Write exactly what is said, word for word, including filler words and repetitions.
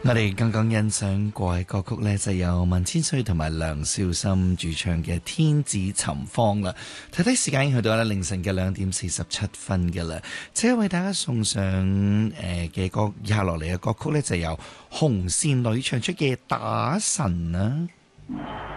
我哋剛剛欣賞過嘅歌曲呢，就有文千歲同埋梁少森主唱嘅《天子尋芳》啦。睇睇時間已經去到咧凌晨嘅兩點四十七分嘅啦。即係為大家送上誒嘅歌，以下落嚟嘅歌曲呢，就由紅線女唱出嘅《打神》啦。